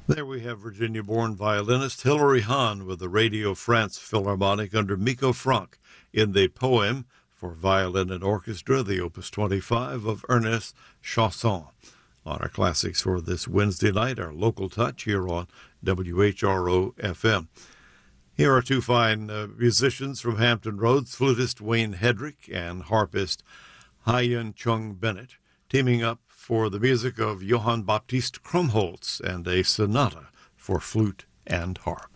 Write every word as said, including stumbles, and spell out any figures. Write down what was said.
There we have Virginia-born violinist Hilary Hahn with the Radio France Philharmonic under Miko Franck in the poem for violin and orchestra, the Opus twenty-five of Ernest Chausson. On our classics for this Wednesday night, our local touch here on W H R O F M. Here are two fine uh, musicians from Hampton Roads, flutist Wayne Hedrick and harpist Hyun Chung Bennett, teaming up for the music of Johann Baptist Krumholtz and a sonata for flute and harp.